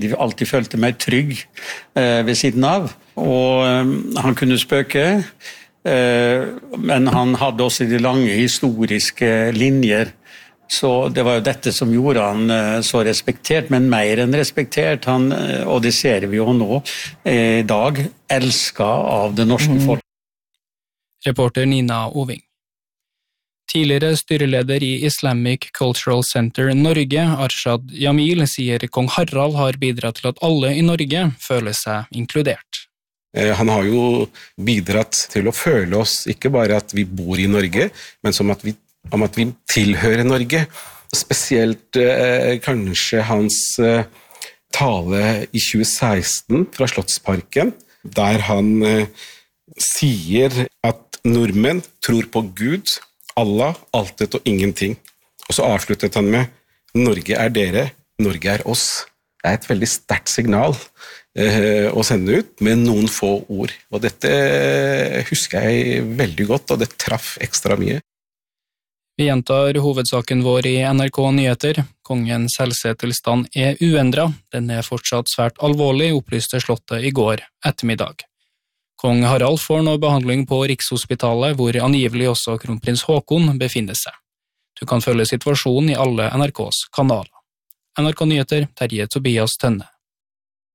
De alltid følte meg trygg ved siden av, og han kunne spøke, men han hadde også de lange historiske linjer, så det var jo dette som gjorde han så respektert, men mer enn respektert. Han, og det ser vi jo nå i dag, elsket av det norske folk. Reporter Nina Oving. Tidligere styreleder i Islamic Cultural Center Norge, Arshad Jamil, sier kong Harald har bidratt til at alle i Norge føler seg inkludert. Han har jo bidratt til å føle oss, ikke bare at vi bor i Norge, men som at vi tilhører Norge. Spesielt kanskje hans tale i 2016 fra Slottsparken, der han sier at nordmenn tror på Gud, Allah, altet og ingenting. Og så avsluttet han med Norge er dere, Norge er oss. Det et veldig sterkt signal å sende ut med noen få ord. Og dette husker jeg veldig godt, og det traff ekstra mye. Vi gjentar hovedsaken vår i NRK Nyheter. Kongens helsetilstand uendret. Den fortsatt svært alvorlig, opplyste Slottet i går ettermiddag. Kong Harald får nå behandling på Rikshospitalet, hvor angivelig også kronprins Håkon befinner seg. Du kan følge situasjonen i alle NRKs kanaler. NRK Nyheter, Terje Tobias Tønne.